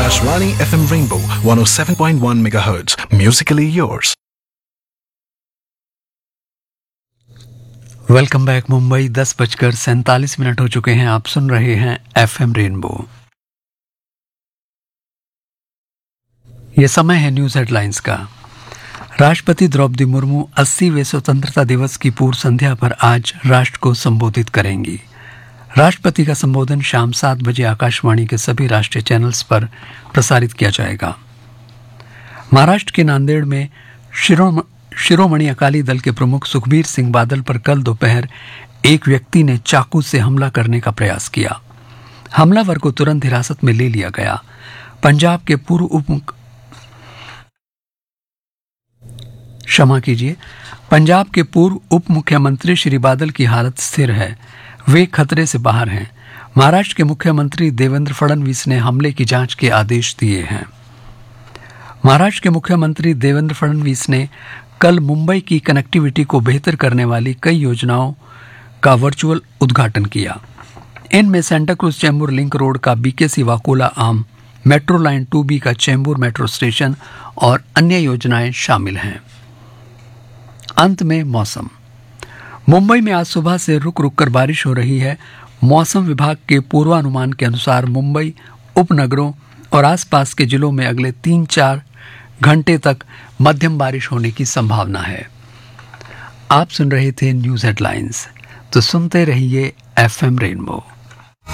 Akashvani FM Rainbow 107.1 MHz. Musically yours. Welcome back Mumbai. 10:47 हो चुके हैं। आप सुन रहे हैं एफएम रेनबो। ये समय है न्यूज हेडलाइंस का। राष्ट्रपति द्रौपदी मुर्मू 80वें स्वतंत्रता दिवस की पूर्व संध्या पर आज राष्ट्र को संबोधित करेंगी। राष्ट्रपति का संबोधन शाम 7 बजे आकाशवाणी के सभी राष्ट्रीय चैनल्स पर प्रसारित किया जाएगा। महाराष्ट्र के नांदेड़ में शिरोमणि अकाली दल के प्रमुख सुखबीर सिंह बादल पर कल दोपहर एक व्यक्ति ने चाकू से हमला करने का प्रयास किया। हमलावर को तुरंत हिरासत में ले लिया गया। पंजाब के पूर्व उप मुख्यमंत्री श्री बादल की हालत स्थिर है। वे खतरे से बाहर हैं। महाराष्ट्र के मुख्यमंत्री देवेंद्र फडणवीस ने हमले की जांच के आदेश दिए हैं। महाराष्ट्र के मुख्यमंत्री देवेंद्र फडणवीस ने कल मुंबई की कनेक्टिविटी को बेहतर करने वाली कई योजनाओं का वर्चुअल उद्घाटन किया। इनमें Santa cruise Chembur link road का बीकेसी वाकोला आम, मेट्रो लाइन 2B का चेंबूर मेट्रो स्टेशन और अन्य योजनाएं शामिल हैं। अंत में मौसम। मुंबई में आज सुबह से रुक रुक कर बारिश हो रही है। मौसम विभाग के पूर्वानुमान के अनुसार मुंबई उपनगरों और आसपास के जिलों में अगले 3-4 घंटे तक मध्यम बारिश होने की संभावना है। आप सुन रहे थे न्यूज हेडलाइंस, तो सुनते रहिए एफएम रेनबो।